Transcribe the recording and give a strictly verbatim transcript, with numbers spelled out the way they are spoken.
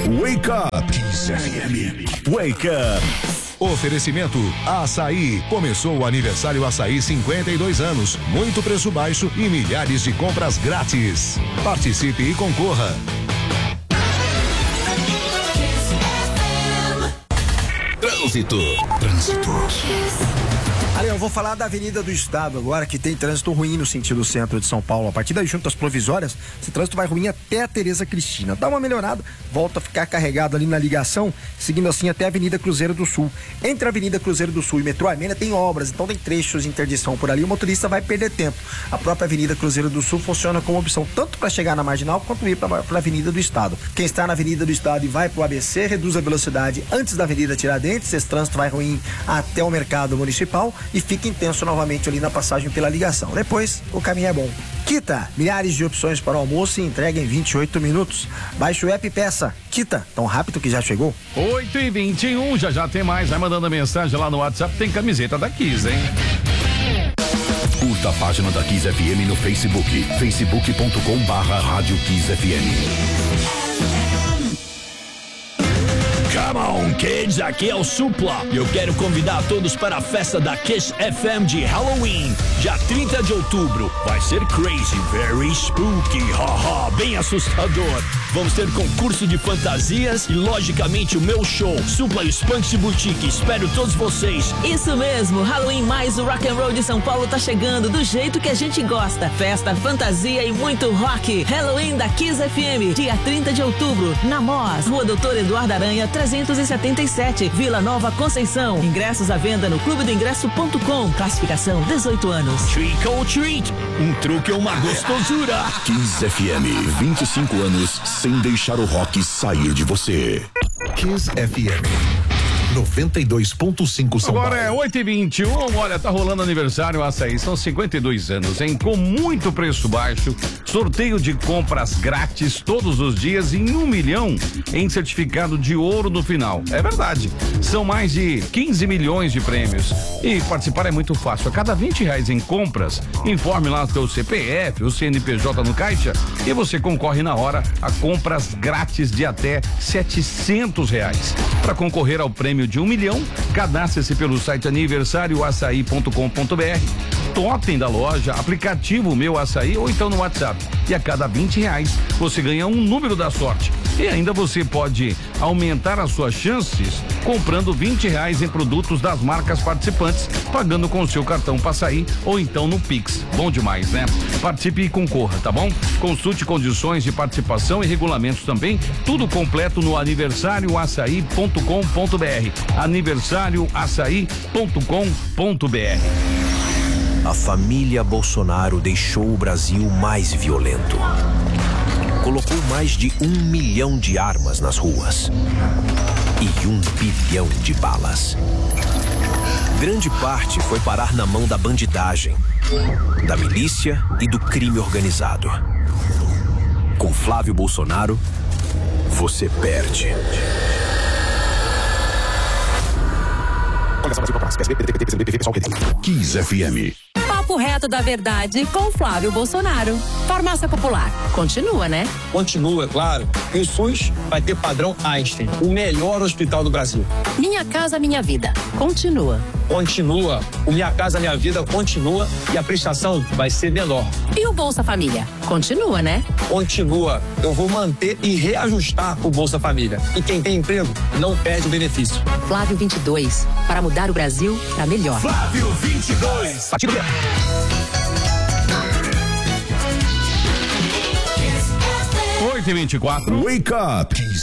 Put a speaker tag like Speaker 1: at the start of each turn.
Speaker 1: Wake Up. Kiss F M. Wake Up. Oferecimento Açaí. Começou o aniversário Açaí cinquenta e dois anos. Muito preço baixo e milhares de compras grátis. Participe e concorra. Trânsito. Trânsito.
Speaker 2: Ali, eu vou falar da Avenida do Estado agora, que tem trânsito ruim no sentido centro de São Paulo. A partir das juntas provisórias, esse trânsito vai ruim até a Tereza Cristina. Dá uma melhorada, volta a ficar carregado ali na ligação, seguindo assim até a Avenida Cruzeiro do Sul. Entre a Avenida Cruzeiro do Sul e Metrô Armênia tem obras, então tem trechos de interdição por ali. O motorista vai perder tempo. A própria Avenida Cruzeiro do Sul funciona como opção tanto para chegar na Marginal quanto ir para a Avenida do Estado. Quem está na Avenida do Estado e vai para o A B C, reduz a velocidade antes da Avenida Tiradentes. Esse trânsito vai ruim até o Mercado Municipal e fica intenso novamente ali na passagem pela ligação. Depois, o caminho é bom. Kita, milhares de opções para o almoço e entrega em vinte e oito minutos. Baixe o app e peça. Kita, tão rápido que já chegou.
Speaker 3: oito e vinte e um, já já tem mais. Vai mandando a mensagem lá no WhatsApp, tem camiseta da Kiss, hein?
Speaker 1: Curta a página da Kiss F M no Facebook. facebook ponto com barra Rádio Kiss F M.
Speaker 4: Come on, kids, aqui é o Supla e eu quero convidar todos para a festa da Kiss F M de Halloween, dia trinta de outubro. Vai ser crazy, very spooky, haha, bem assustador. Vamos ter concurso de fantasias e, logicamente, o meu show, Supla e os Punks de Boutique. Espero todos vocês.
Speaker 5: Isso mesmo, Halloween mais o Rock and Roll de São Paulo tá chegando do jeito que a gente gosta. Festa, fantasia e muito rock. Halloween da Kiss F M, dia trinta de outubro, na Mós, Rua Doutor Eduardo Aranha, trezentos e setenta e sete, Vila Nova Conceição. Ingressos à venda no clube do ingresso ponto com. Classificação dezoito anos.
Speaker 4: Trick or treat, um truque ou uma gostosura.
Speaker 1: Kiss F M, vinte e cinco anos sem deixar o rock sair de você. Kiss F M noventa e dois ponto cinco São
Speaker 3: Agora
Speaker 1: Paulo.
Speaker 3: é oito e vinte e um, olha, tá rolando aniversário Açaí, são cinquenta e dois anos, hein? Com muito preço baixo, sorteio de compras grátis todos os dias em um milhão em certificado de ouro no final. É verdade, são mais de quinze milhões de prêmios e participar é muito fácil. A cada vinte reais em compras, informe lá o seu C P F, o C N P J no caixa e você concorre na hora a compras grátis de até setecentos reais. Para concorrer ao prêmio de um milhão, cadastre-se pelo site aniversário açaí ponto com ponto br, totem da loja, aplicativo Meu Açaí ou então no WhatsApp. E a cada vinte reais você ganha um número da sorte. E ainda você pode aumentar as suas chances comprando vinte reais em produtos das marcas participantes, pagando com o seu cartão Passaí ou então no Pix. Bom demais, né? Participe e concorra, tá bom? Consulte condições de participação e regulamentos também, tudo completo no aniversário açaí ponto com ponto br. aniversário açaí ponto com ponto br.
Speaker 6: A família Bolsonaro deixou o Brasil mais violento. Colocou mais de um milhão de armas nas ruas e um bilhão de balas. Grande parte foi parar na mão da bandidagem, da milícia e do crime organizado. Com Flávio Bolsonaro, você perde.
Speaker 1: Kiss F M.
Speaker 7: Papo reto da verdade com Flávio Bolsonaro. Farmácia Popular. Continua, né?
Speaker 8: Continua, claro. E o SUS vai ter padrão Einstein, o melhor hospital do Brasil.
Speaker 7: Minha Casa Minha Vida. Continua.
Speaker 8: Continua. O Minha Casa Minha Vida continua e a prestação vai ser menor.
Speaker 7: E o Bolsa Família? Continua, né?
Speaker 8: Continua. Eu vou manter e reajustar o Bolsa Família. E quem tem emprego não perde o benefício.
Speaker 7: Flávio vinte e dois. Para mudar o Brasil para melhor.
Speaker 1: Flávio vinte e dois.
Speaker 6: Partido
Speaker 3: oito e vinte e quatro.
Speaker 1: Wake Up.